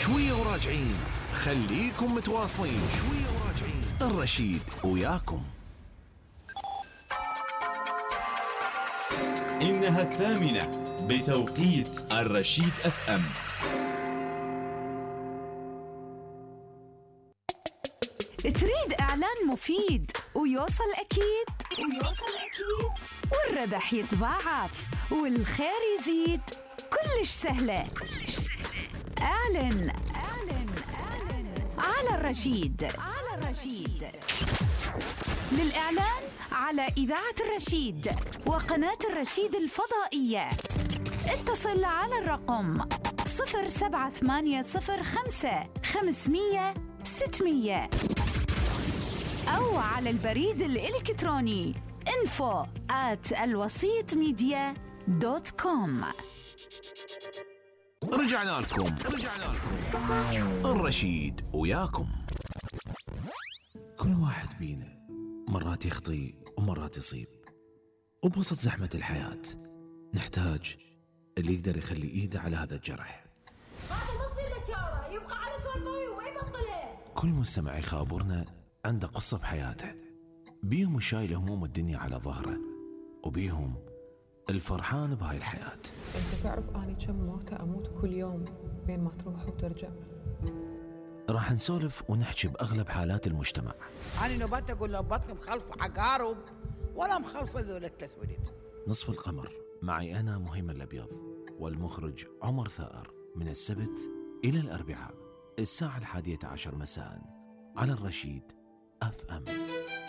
شوية وراجعين، خليكم متواصلين. شوية وراجعين، الرشيد وياكم. إنها 8 بتوقيت الرشيد FM. تريد إعلان مفيد ويوصل أكيد والربح يتضاعف والخير يزيد، كلش سهلة. اعلن على الرشيد. للإعلان على إذاعة الرشيد وقناة الرشيد الفضائية اتصل على الرقم 07805 أو على البريد الإلكتروني info@alwasitmedia.com. رجعنا لكم. الرشيد وياكم. كل واحد بينا مرات يخطي ومرات يصيب، وبوسط زحمة الحياة نحتاج اللي يقدر يخلي إيده على هذا الجرح. هذا نص النجارة يبقى على سوالفه ويبطله. كل مستمع يخابرنا عنده قصة بحياته، بيهم شايل هموم الدنيا على ظهره، وبيهم الفرحان بهاي الحياة. انت تعرف اني كم موتة اموت كل يوم بين ما تروح وترجع. راح نسولف ونحكي بأغلب حالات المجتمع. أنا نبات أقول له بطل مخلف عقارب ولا مخلف ذول التسويلات. نصف القمر معي أنا مهيمن الأبيض والمخرج عمر ثائر، من السبت إلى الأربعاء الساعة 11 مساء على الرشيد FM.